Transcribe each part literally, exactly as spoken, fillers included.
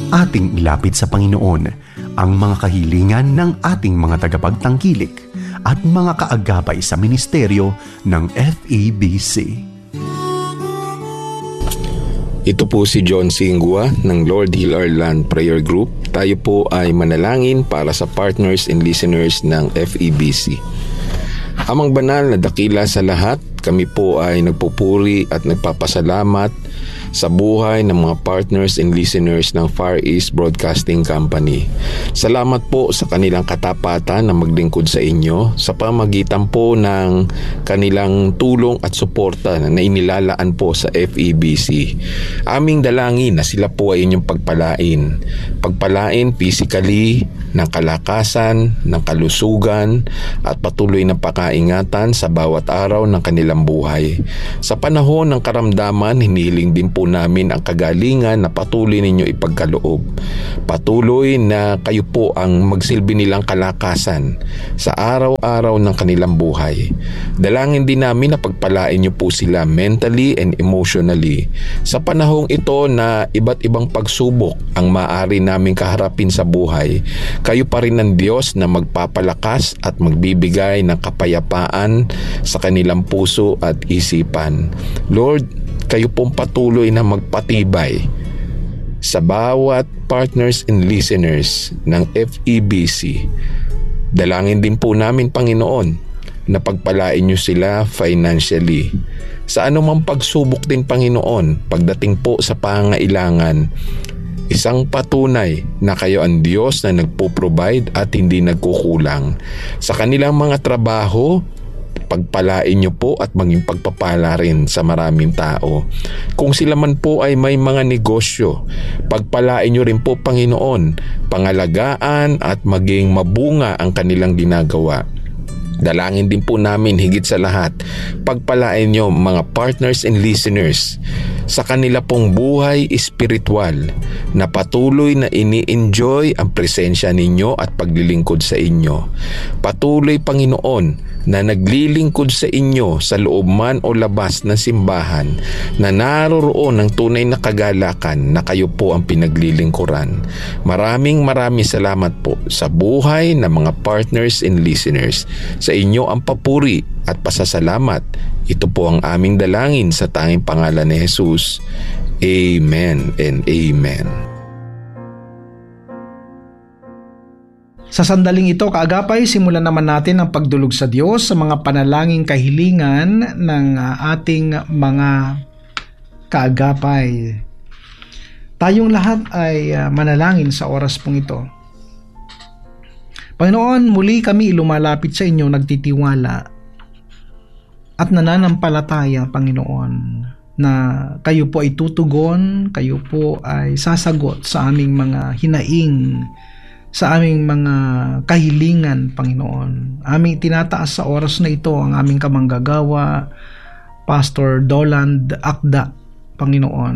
ating ilapit sa Panginoon ang mga kahilingan ng ating mga tagapagtangkilik at mga kaagapay sa ministeryo ng F E B C. Ito po si John Singua ng Lord Heal Our Land Prayer Group. Tayo po ay manalangin para sa partners and listeners ng F E B C. Amang banal na dakila sa lahat, kami po ay nagpupuri at nagpapasalamat sa buhay ng mga partners and listeners ng Far East Broadcasting Company. Salamat po sa kanilang katapatan na maglingkod sa inyo sa pamagitan po ng kanilang tulong at suporta na inilalaan po sa F E B C. Aming dalangin na sila po ay inyong pagpalain. Pagpalain physically, ng kalakasan, ng kalusugan at patuloy na pakaingatan sa bawat araw ng kanilang buhay. Sa panahon ng karamdaman, hinihiling din po namin ang kagalingan na patuloy ninyo ipagkaloob. Patuloy na kayo po ang magsilbi nilang kalakasan sa araw-araw ng kanilang buhay. Dalangin din namin na pagpalain niyo po sila mentally and emotionally. Sa panahong ito na iba't ibang pagsubok ang maaari namin kaharapin sa buhay, kayo pa rin ang Diyos na magpapalakas at magbibigay ng kapayapaan sa kanilang puso at isipan. Lord, kayo pong patuloy na magpatibay sa bawat partners and listeners ng F E B C. Dalangin din po namin, Panginoon, na pagpalain niyo sila financially. Sa anumang pagsubok din, Panginoon, pagdating po sa pangailangan, isang patunay na kayo ang Diyos na nagpo-provide at hindi nagkukulang. Sa kanilang mga trabaho, pagpalain niyo po at maging pagpapala rin sa maraming tao. Kung sila man po ay may mga negosyo, pagpalain niyo rin po, Panginoon, pangalagaan at maging mabunga ang kanilang ginagawa. Dalangin din po namin higit sa lahat, pagpalain niyo mga partners and listeners sa kanila pong buhay espiritual na patuloy na ini-enjoy ang presensya ninyo at paglilingkod sa inyo. Patuloy, Panginoon, na naglilingkod sa inyo sa loob man o labas ng simbahan, na naroroon ng tunay na kagalakan na kayo po ang pinaglilingkuran. Maraming maraming salamat po sa buhay ng mga partners and listeners. Sa inyo ang papuri at pasasalamat. Ito po ang aming dalangin sa tanging pangalan ni Jesus. Amen and amen. Sa sandaling ito, kaagapay, simulan naman natin ang pagdulog sa Diyos sa mga panalangin kahilingan ng ating mga kaagapay. Tayong lahat ay manalangin sa oras pong ito. Panginoon, muli kami lumalapit sa inyo, nagtitiwala at nananampalataya, Panginoon, na kayo po ay tutugon, kayo po ay sasagot sa aming mga hinaing, sa aming mga kahilingan, Panginoon. Aming tinataas sa oras na ito ang aming kamanggagawa, Pastor Doland Akda, Panginoon,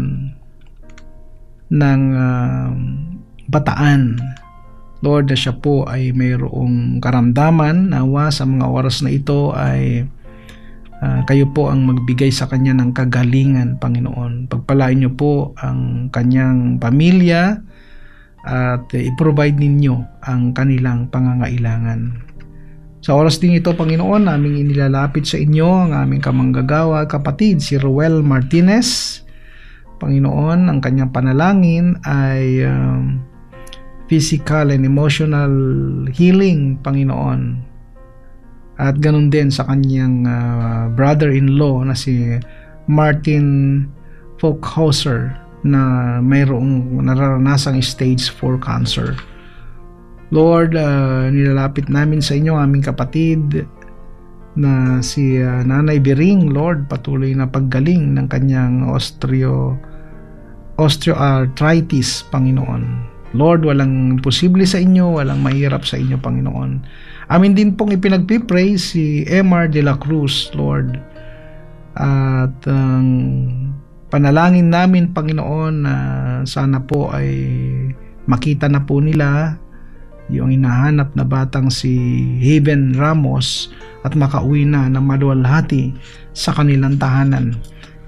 ng uh, Bataan. Lord, na siya po ay mayroong karamdaman, nawa sa mga oras na ito ay uh, kayo po ang magbigay sa kanya ng kagalingan, Panginoon. Pagpalain niyo po ang kanyang pamilya at uh, i-provide ninyo ang kanilang pangangailangan. Sa oras din ito, Panginoon, naming inilalapit sa inyo ang aming kamanggagawa, kapatid, si Ruel Martinez. Panginoon, ang kanyang panalangin ay um, physical and emotional healing, Panginoon. At ganun din sa kanyang uh, brother-in-law na si Martin Folkhauser na mayroong nararanasang stage four cancer. Lord, uh, nilalapit namin sa inyo ang aming kapatid na si uh, Nanay Biring. Lord, patuloy na paggaling ng kanyang osteo osteoarthritis, Panginoon. Lord, walang posible sa inyo, walang mahirap sa inyo, Panginoon. Amin din pong ipinagpipray si Emar de la Cruz, Lord. At ang um, panalangin namin, Panginoon, na uh, sana po ay makita na po nila yung hinahanap na batang si Haven Ramos at makauwi na ng maluwalhati sa kanilang tahanan.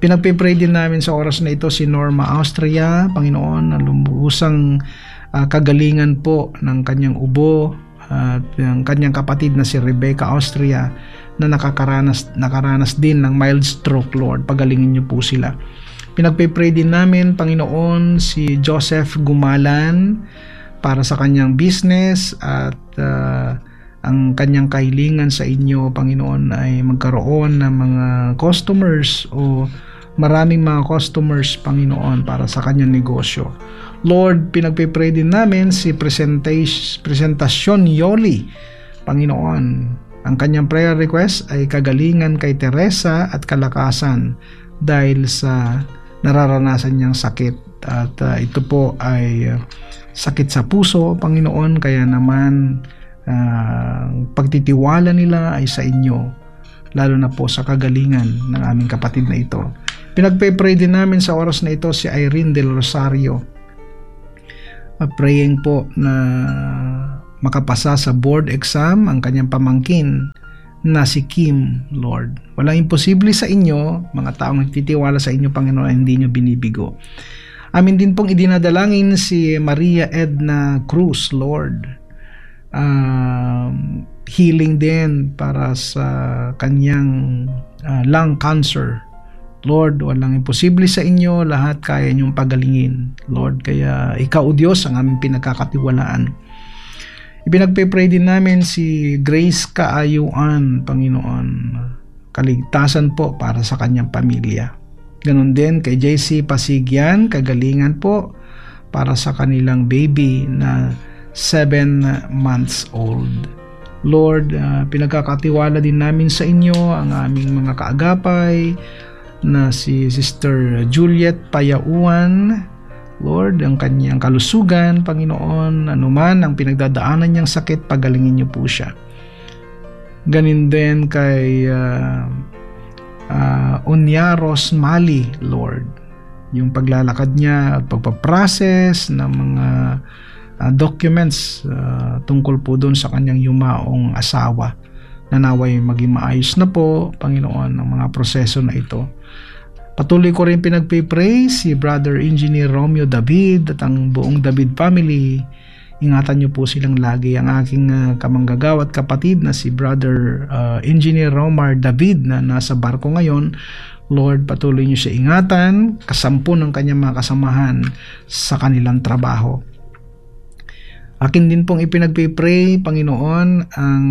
Pinagpipray din namin sa oras na ito si Norma Austria, Panginoon, na lubusang uh, kagalingan po ng kanyang ubo at ng kanyang kapatid na si Rebecca Austria na nakakaranas, nakaranas din ng mild stroke, Lord. Pagalingin niyo po sila. Pinagpipray din namin, Panginoon, si Joseph Gumalan para sa kanyang business at uh, ang kanyang kahilingan sa inyo, Panginoon, ay magkaroon ng mga customers o maraming mga customers, Panginoon, para sa kanyang negosyo. Lord, pinagpipray din namin si Presentasyon Yoli, Panginoon. Ang kanyang prayer request ay kagalingan kay Teresa at kalakasan dahil sa nararanasan niyang sakit. At uh, ito po ay uh, sakit sa puso, Panginoon, kaya naman Uh, pagtitiwala nila ay sa inyo, lalo na po sa kagalingan ng aming kapatid na ito. Pinagpe-pray din namin sa oras na ito si Irene Del Rosario, uh, praying po na makapasa sa board exam ang kanyang pamangkin na si Kim, Lord. Walang imposible sa inyo, mga taong nagtitiwala sa inyo, Panginoon, hindi nyo binibigo. Amin din pong idinadalangin si Maria Edna Cruz, Lord. Uh, healing din para sa kanyang uh, lung cancer. Lord, walang imposible sa inyo, lahat kaya niyong pagalingin, Lord. Kaya ikaw, O Diyos, ang aming pinagkakatiwalaan. Ipinagpe-pray din namin si Grace Kaayuan, Panginoon, kaligtasan po para sa kanyang pamilya. Ganon din kay J C Pasigyan, kagalingan po para sa kanilang baby na seven months old. Lord, uh, pinagkakatiwala din namin sa inyo ang aming mga kaagapay na si Sister Juliet Payauan. Lord, ang kanyang kalusugan, Panginoon, anuman ang pinagdadaanan niyang sakit, pagalingin niyo po siya. Ganin din kay uh, uh, Onyaros Mali, Lord, yung paglalakad niya at pagpaprocess ng mga Uh, documents uh, tungkol po doon sa kanyang yumaong asawa, na naway maging maayos na po, Panginoon, ang mga proseso na ito. Patuloy ko rin pinagpipray si Brother Engineer Romeo David at ang buong David family. Ingatan niyo po silang lagi. Ang aking uh, kamanggagawa at kapatid na si Brother uh, Engineer Romar David na nasa barko ngayon, Lord, patuloy niyo siya ingatan, kasampu ng kanyang mga kasamahan sa kanilang trabaho. Akin din pong ipinagpipray, Panginoon, ang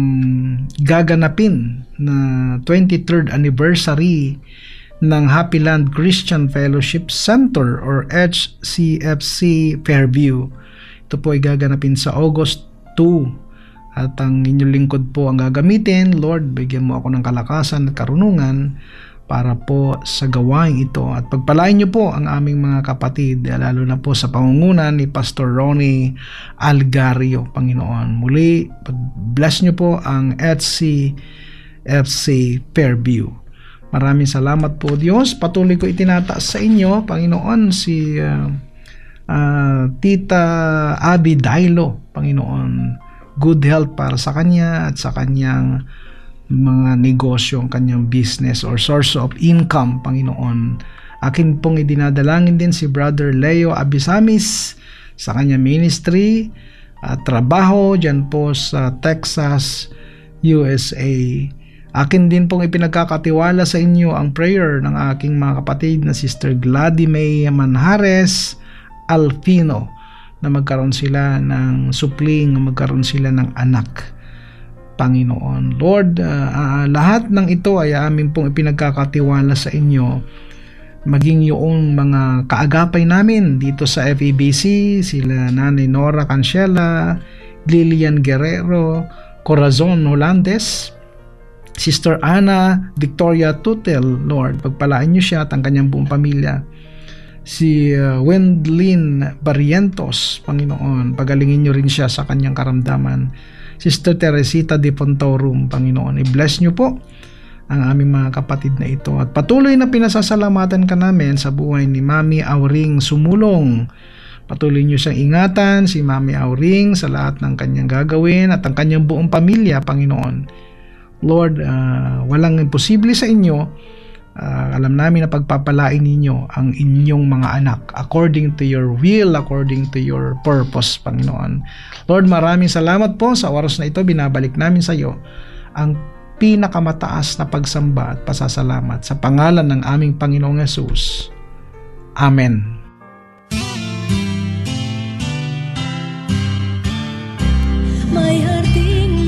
gaganapin na twenty-third anniversary ng Happy Land Christian Fellowship Center or H C F C Fairview. Ito po ay gaganapin sa August two at ang inyong lingkod po ang gagamitin. Lord, bigyan mo ako ng kalakasan at karunungan para po sa gawain ito at pagpalain niyo po ang aming mga kapatid, lalo na po sa pangungunan ni Pastor Ronnie Algario, Panginoon. Muli, bless niyo po ang H C F C Fairview. Maraming salamat po, Diyos. Patuloy ko itinataas sa inyo, Panginoon, si uh, uh, Tita Abby Dailo, Panginoon. Good health para sa kanya at sa kanyang mga negosyo, ang kanyang business or source of income, Panginoon. Akin pong idinadalangin din si Brother Leo Abisamis sa kanyang ministry at trabaho dyan po sa Texas, U S A. Akin din pong ipinagkakatiwala sa inyo ang prayer ng aking mga kapatid na Sister Gladys May Manjares Alfino na magkaroon sila ng supling, magkaroon sila ng anak, Panginoon. Lord, uh, uh, lahat ng ito ay amin pong ipinagkakatiwala sa inyo, maging yung mga kaagapay namin dito sa F E B C, sila Nanay Nora Cancela, Lilian Guerrero, Corazon Holandes, Sister Ana Victoria Tutel. Lord, pagpalaan niyo siya at ang kanyang buong pamilya. Si uh, Wendlyn Barrientos, Panginoon, pagalingin niyo rin siya sa kanyang karamdaman. Sister Teresita de Pontorum, Panginoon, i-bless niyo po ang aming mga kapatid na ito at patuloy na pinasasalamatan ka namin sa buhay ni Mami Auring Sumulong. Patuloy niyo siyang ingatan, si Mami Auring, sa lahat ng kanyang gagawin at ang kanyang buong pamilya, Panginoon. Lord, uh, walang imposible sa inyo, Uh, alam namin na pagpapalain ninyo ang inyong mga anak according to your will, according to your purpose, Panginoon. Lord, maraming salamat po sa oras na ito. Binabalik namin sa iyo ang pinakamataas na pagsamba at pasasalamat sa pangalan ng aming Panginoong Hesus. Amen. May harding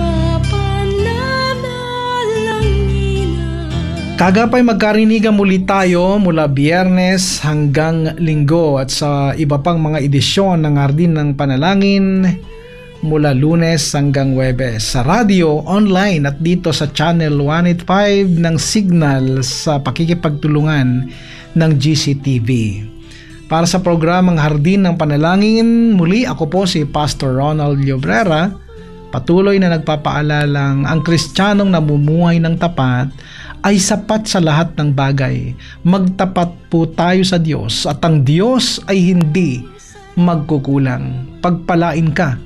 Kagapay magkarinigan muli tayo mula Biyernes hanggang Linggo at sa iba pang mga edisyon ng Hardin ng Panalangin mula Lunes hanggang Huwebes sa radio, online at dito sa Channel one eighty-five ng Signal sa pakikipagtulungan ng G C T V. Para sa programang Hardin ng Panalangin, muli ako po si Pastor Ronald Llobrera, patuloy na nagpapaalalang ang Kristiyanong namumuhay ng tapat ay sapat sa lahat ng bagay. Magtapat po tayo sa Diyos at ang Diyos ay hindi magkukulang. Pagpalain ka